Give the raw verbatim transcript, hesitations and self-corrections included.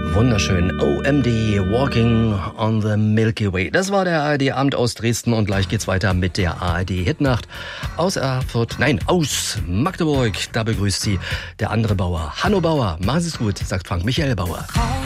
Wunderschön. O M D, Walking on the Milky Way. Das war der A R D-Abend aus Dresden und gleich geht's weiter mit der A R D-Hitnacht aus Erfurt, nein, aus Magdeburg. Da begrüßt Sie der andere Bauer, Hanno Bauer. Machen Sie es gut, sagt Frank Michael Bauer.